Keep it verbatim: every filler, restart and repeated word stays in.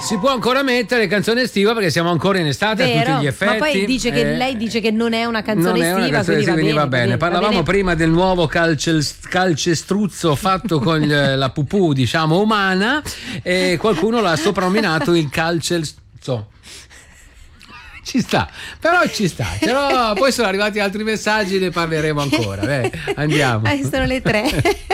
si può ancora mettere canzone estiva perché siamo ancora in estate. Vero, a tutti gli effetti. ma poi dice che eh, lei dice che non è una canzone non è una estiva, canzone quindi va estiva, bene, va bene. va Parlavamo bene. prima del nuovo calce, calcestruzzo fatto con il- la pupù, diciamo, umana, e qualcuno l'ha soprannominato il calcestruzzo. Ci sta, però ci sta. Però poi sono arrivati altri messaggi, ne parleremo ancora. Eh, andiamo. Eh, sono le tre.